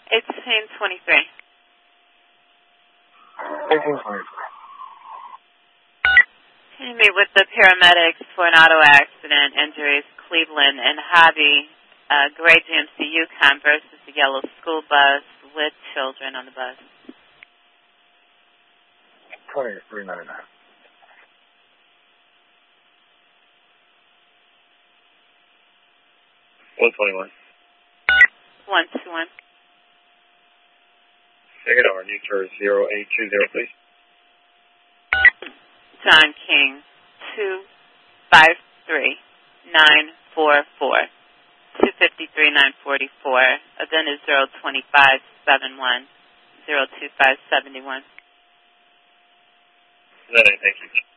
1823. 1823. Can you meet with the paramedics for an auto accident, injuries, Cleveland and Hobby, gray GMC Yukon versus the yellow school bus with children on the bus? 2399. 121. 121. Second over, New Jersey 0820, please. John King, 253-944, 253-944, then is 02571, 02571. No, thank you.